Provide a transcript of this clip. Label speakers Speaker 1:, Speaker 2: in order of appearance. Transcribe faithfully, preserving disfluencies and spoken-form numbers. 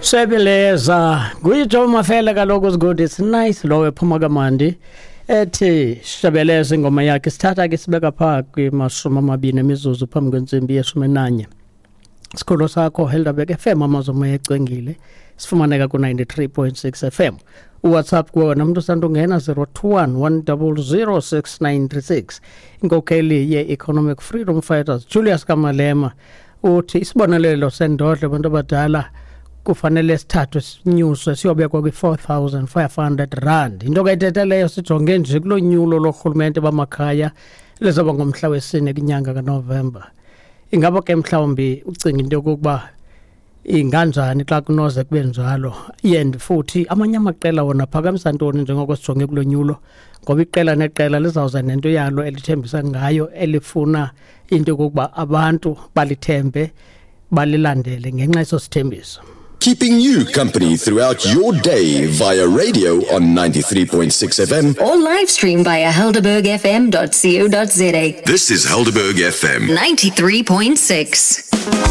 Speaker 1: Sebeleza kuyiJoe Mafele kaloku usigodi it's nice lo ephuma kaMandi ethi Sebeleza ingoma yakhe sithatha ke sibeka pha kwimashumi amabini emizuzu phambi kwensimbi yeshumi nanye. Sikolo sakho Helderberg F M amazomoya ecengile sifumaneka ku ninety-three point six F M. uWhatsApp kuwona umuntu sandungena zero two one one zero zero six nine three six. Inkokheli ye-Economic Freedom Fighters Julius Kamalema uthi isibonelelo sendodle abantu abadala kufanele sithathwe sinyuswe siyobekwa kwi four thousand five hundred rand. Into kayithetha leyo sijonge nje kulonyulo lohulumente bamakhaya lezoba ngomhla wesine kunyanga kaNovember. Ingaba ke mhlawumbi ucinga into yokuba inganjani xa kunoze kube njalo and futhi amanye amaqela wona phakamisa ntoni njengoko sijonge kulonyulo ngoba iqela neqela lizawuza nento yalo elithembisa ngayo elifuna into yokuba abantu balithembe balilandele ngenxa yeso sithembiso.
Speaker 2: Keeping you company throughout your day via radio on ninety-three point six F M
Speaker 3: or live stream via helderberg f m dot co dot za.
Speaker 2: This is Helderberg F M
Speaker 3: ninety-three point six.